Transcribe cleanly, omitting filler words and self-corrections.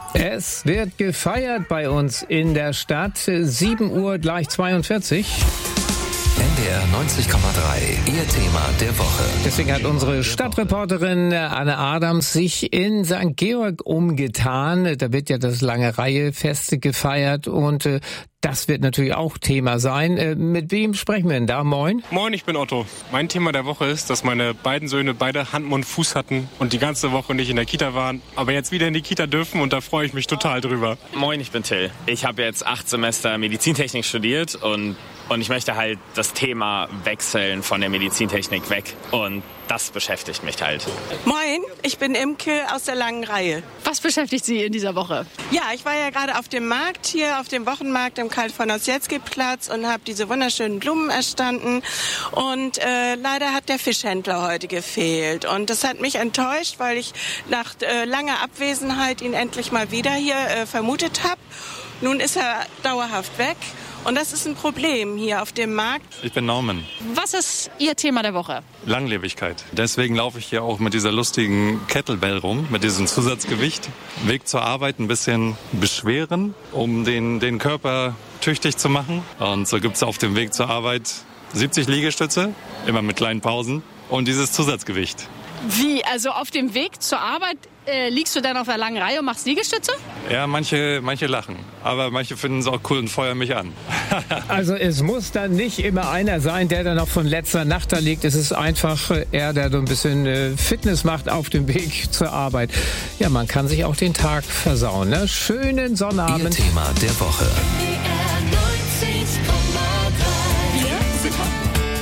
Es wird gefeiert bei uns in der Stadt. 7 Uhr gleich 42. NDR 90,3, Ihr Thema der Woche. Deswegen hat unsere Stadtreporterin Anne Adams sich in St. Georg umgetan. Da wird ja das Lange-Reihe-Feste gefeiert und das wird natürlich auch Thema sein. Mit wem sprechen wir denn da? Moin. Moin, ich bin Otto. Mein Thema der Woche ist, dass meine beiden Söhne beide Hand, Mund, Fuß hatten und die ganze Woche nicht in der Kita waren, aber jetzt wieder in die Kita dürfen und da freue ich mich total drüber. Moin, ich bin Till. Ich habe jetzt 8 Semester Medizintechnik studiert und ich möchte halt das Thema wechseln von der Medizintechnik weg und das beschäftigt mich halt. Moin, ich bin Imke aus der Langen Reihe. Was beschäftigt Sie in dieser Woche? Ja, ich war ja gerade auf dem Markt hier, auf dem Wochenmarkt im Karl-von-Ossietzky-Platz und habe diese wunderschönen Blumen erstanden. Und leider hat der Fischhändler heute gefehlt. Und das hat mich enttäuscht, weil ich nach langer Abwesenheit ihn endlich mal wieder hier vermutet habe. Nun ist er dauerhaft weg. Und das ist ein Problem hier auf dem Markt. Ich bin Norman. Was ist Ihr Thema der Woche? Langlebigkeit. Deswegen laufe ich hier auch mit dieser lustigen Kettlebell rum, mit diesem Zusatzgewicht. Weg zur Arbeit ein bisschen beschweren, um den Körper tüchtig zu machen. Und so gibt es auf dem Weg zur Arbeit 70 Liegestütze, immer mit kleinen Pausen, und dieses Zusatzgewicht. Wie? Also auf dem Weg zur Arbeit liegst du dann auf der Langen Reihe und machst Liegestütze? Ja, manche lachen, aber manche finden es auch cool und feuern mich an. Also es muss dann nicht immer einer sein, der dann noch von letzter Nacht da liegt. Es ist einfach er, der so ein bisschen Fitness macht auf dem Weg zur Arbeit. Ja, man kann sich auch den Tag versauen. Ne? Schönen Sonnabend. Ihr Thema der Woche. NDR 90,3